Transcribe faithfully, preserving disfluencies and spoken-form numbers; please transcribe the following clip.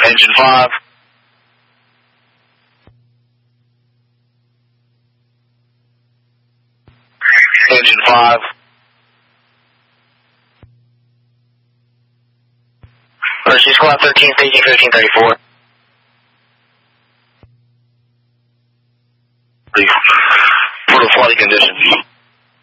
Engine five. Engine five. Rescue Squad thirteen, staging fifteen thirty-four. Brutal flooding conditions.